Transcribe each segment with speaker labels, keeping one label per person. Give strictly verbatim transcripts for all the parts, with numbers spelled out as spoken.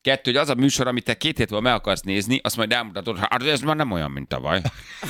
Speaker 1: Kettő, hogy az a műsor, amit te két hét múlva meg akarsz nézni, azt majd elmutatod, hát ez már nem olyan, mint tavaly.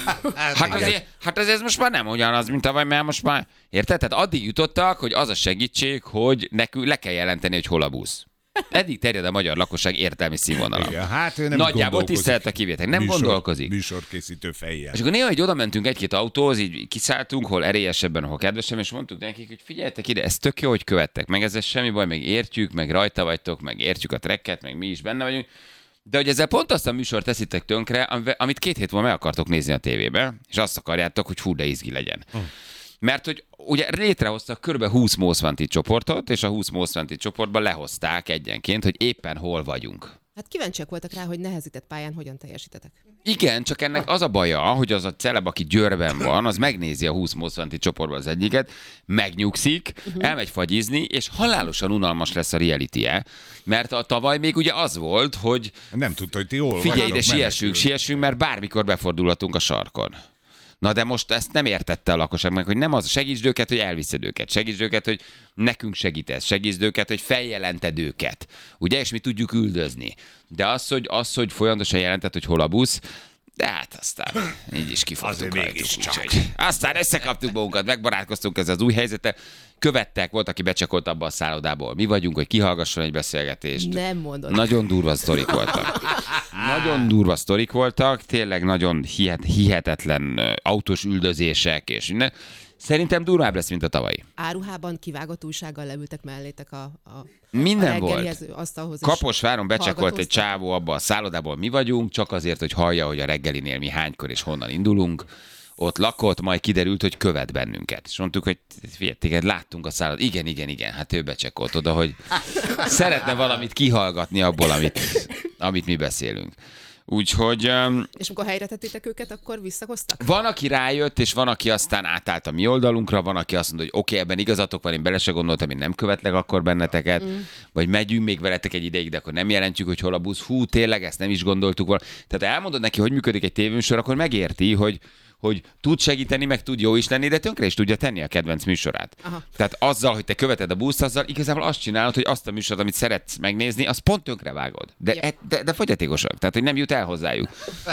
Speaker 1: Hát azért, hát azért ez most már nem ugyanaz, mint tavaly, mert most már... Érted? Tehát addig jutottak, hogy az a segítség, hogy nekünk le kell jelenteni, hogy hol a busz. Eddig terjed a magyar lakosság értelmi színvonala.
Speaker 2: Igen, hát ő nem
Speaker 1: Nagyjából tisztelt a kivétek. Nem
Speaker 2: műsor,
Speaker 1: gondolkozik.
Speaker 2: Műsorkészítő fejjel.
Speaker 1: És akkor néha, hogy oda mentünk egy-két autóhoz, így kiszálltunk, hol erélyesebben, hol kedvesebben, és mondtuk nekik, hogy figyeljetek ide, ez tök jó, hogy követtek, meg ez semmi baj, meg értjük, meg rajta vagytok, meg értjük a trekket, meg mi is benne vagyunk. De hogy ezzel pont azt a műsort teszitek tönkre, amit két hét múlva meg akartok nézni a tévébe, és azt akarjátok, hogy fú, de izgi legyen. Hm. Mert hogy ugye létrehoztak kb. húsz Most Wanted csoportot, és a húsz Most Wanted csoportban lehozták egyenként, hogy éppen hol vagyunk.
Speaker 3: Hát kíváncsiak voltak rá, hogy nehezített pályán hogyan teljesítetek.
Speaker 1: Igen, csak ennek az a baja, hogy az a celeb, aki Győrben van, az megnézi a húsz Most Wanted csoportban az egyiket, megnyugszik, uh-huh. elmegy fagyizni, és halálosan unalmas lesz a reality-e, mert a tavaly még ugye az volt, hogy
Speaker 2: nem tudta, hogy ti hol
Speaker 1: figyelj ide, siessünk, siessünk, mert bármikor befordulhatunk a sarkon. Na de most ezt nem értette a lakosság meg, hogy nem az, segítsd őket, hogy elviszed őket, segítsd őket, hogy nekünk segítesz, segítsd őket, hogy feljelented őket, ugye, és mi tudjuk üldözni. De az, hogy, az, hogy folyamatosan jelentett, hogy hol a busz, de hát aztán így is kifogtunk rajtuk. Aztán összekaptuk magunkat, megbarátkoztunk ezzel az új helyzettel, követtek, volt, aki becsekolt abba a szállodából. Mi vagyunk, hogy kihallgasson egy beszélgetést.
Speaker 3: Nem mondod.
Speaker 1: Nagyon durva sztorik voltak. Nagyon durva sztorik voltak, tényleg nagyon hihet, hihetetlen autós üldözések, és minden. Szerintem durvább lesz, mint a tavalyi.
Speaker 3: Áruhában kivágott újsággal leültek mellétek a, a
Speaker 1: minden
Speaker 3: a
Speaker 1: volt.
Speaker 3: Asztalhoz.
Speaker 1: Kaposváron becsekolt egy csávó abba a szállodából, mi vagyunk, csak azért, hogy hallja, hogy a reggelinél mi hánykor és honnan indulunk. Ott lakott, majd kiderült, hogy követ bennünket. És mondtuk, hogy figyelj, láttunk a szállodát. Igen, igen, igen, hát ő becsekolt oda, hogy szeretne valamit kihallgatni abból, amit, amit mi beszélünk. Úgyhogy... Um,
Speaker 3: és amikor helyre tettétek őket, akkor visszahoztak?
Speaker 1: Van, aki rájött, és van, aki aztán átállt a mi oldalunkra, van, aki azt mondta, hogy oké, okay, ebben igazatok van, én bele se gondoltam, én nem követlek akkor benneteket, mm. vagy megyünk még veletek egy ideig, de akkor nem jelentjük, hogy hol a busz. Hú, tényleg, ezt nem is gondoltuk volna. Tehát elmondod neki, hogy működik egy tévéműsor, akkor megérti, hogy hogy tud segíteni, meg tud jó is lenni, de tönkre is tudja tenni a kedvenc műsorát. Aha. Tehát azzal, hogy te követed a buszt, azzal igazából azt csinálod, hogy azt a műsort, amit szeretsz megnézni, azt pont tönkre vágod. De, ja. de, de fogyatékosak, tehát hogy nem jut el hozzájuk.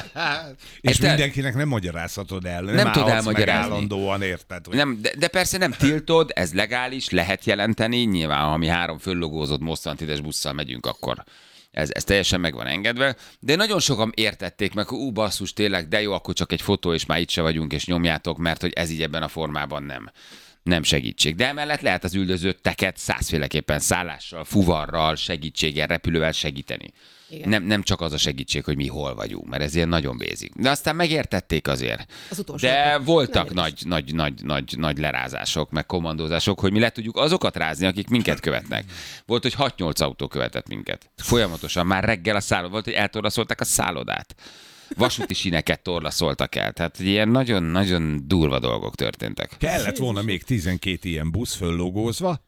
Speaker 2: És Ezt mindenkinek nem magyarázhatod el. Nem,
Speaker 1: nem tud elmagyarázni.
Speaker 2: Állandóan érted. Hogy...
Speaker 1: Nem, de, de persze nem tiltod, ez legális, lehet jelenteni. Nyilván, ha mi három föllogózott Most Wanted-es busszal megyünk, akkor Ez, ez teljesen meg van engedve, de nagyon sokan értették meg, hogy ú, basszus, tényleg, de jó, akkor csak egy fotó, és már itt se vagyunk, és nyomjátok, mert hogy ez így ebben a formában nem, nem segítség. De emellett lehet az üldözötteket százféleképpen szállással, fuvarral, segítséggel, repülővel segíteni. Nem, nem csak az a segítség, hogy mi hol vagyunk, mert ez ilyen nagyon basic. De aztán megértették azért.
Speaker 3: Az utolsó.
Speaker 1: De voltak nagy, nagy, nagy, nagy, nagy lerázások, meg kommandózások, hogy mi le tudjuk azokat rázni, akik minket követnek. Volt, hogy hat-nyolc autó követett minket. Folyamatosan, már reggel a szállodát, volt, hogy eltorlaszolták a szállodát. Vasúti síneket torlaszoltak el. Tehát ilyen nagyon-nagyon durva dolgok történtek.
Speaker 2: Kellett volna még tizenkét ilyen busz föllogózva,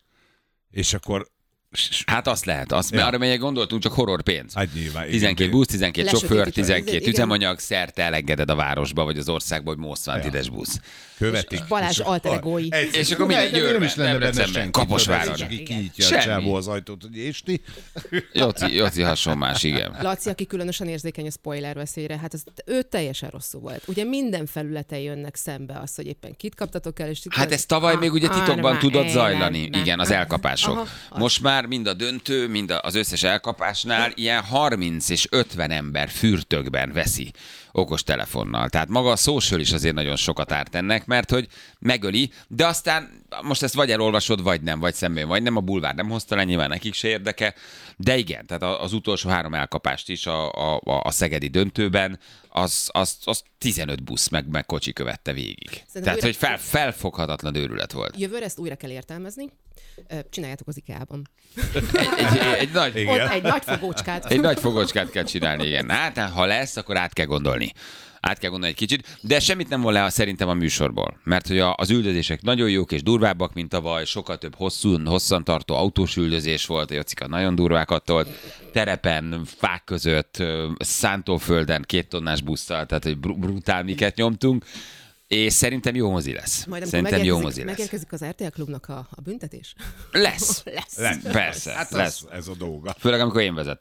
Speaker 2: és akkor
Speaker 1: hát azt lehet, azt, ja. Arra melyek gondoltunk, csak horror pénz.
Speaker 2: Hát nyilván,
Speaker 1: tizenkét busz, tizenkét sofőr, tizenkét üzemanyag, szerte elengeded a városba, vagy az országba, hogy Most Wanted-es busz.
Speaker 2: Követik.
Speaker 3: És Balázs alter egói.
Speaker 1: És akkor mindig Győrben, nem lett szemben, Kaposváron.
Speaker 2: Kinyitja a csávó az ajtót, hogy és ti?
Speaker 1: Jóci, Jóci hasonlás, igen.
Speaker 3: Laci, aki különösen érzékeny a spoiler veszélyre, hát az, ő teljesen rosszul volt. Ugye minden felületen jönnek szembe az, hogy éppen kit kaptatok el, és
Speaker 1: hát ez tavaly még ugye titokban tudott zajlani, igen, az elkapások. Most már mind a döntő, mind az összes elkapásnál ilyen harminc és ötven ember fürtökben veszi okos telefonnal. Tehát maga a social is azért nagyon sokat árt ennek, mert hogy megöli, de aztán most ezt vagy elolvasod, vagy nem, vagy szemben, vagy nem, a bulvár nem hozta le, nyilván nekik se érdeke, de igen, tehát az utolsó három elkapást is a, a, a szegedi döntőben, az, az, az tizenöt busz meg, meg kocsi követte végig. Szerintem tehát, újra... hogy fel, felfoghatatlan őrület volt.
Speaker 3: Jövőre ezt újra kell értelmezni. Csináljátok az IKEA-ban.
Speaker 1: Egy, egy, egy, nagy,
Speaker 3: egy nagy fogócskát.
Speaker 1: Egy nagy fogócskát kell csinálni, igen. Hát, ha lesz, akkor át kell gondolni. Át kell gondolni egy kicsit, de semmit nem von le szerintem a műsorból. Mert hogy az üldözések nagyon jók és durvábbak, mint tavaly, sokkal több hosszú, hosszantartó autós üldözés volt, a Jocika nagyon durvákat tolt, terepen, fák között, szántóföldön, két tonnás busszal, tehát hogy brutál miket nyomtunk. És szerintem jó mozi lesz.
Speaker 3: Majd
Speaker 1: szerintem jó mozi lesz.
Speaker 3: Megérkezik az er té el Klubnak a, a büntetés?
Speaker 1: Lesz.
Speaker 3: lesz.
Speaker 2: lesz.
Speaker 1: Persze.
Speaker 2: Hát
Speaker 1: lesz.
Speaker 2: Ez, ez a dolga.
Speaker 1: Főleg, amikor én vezettem.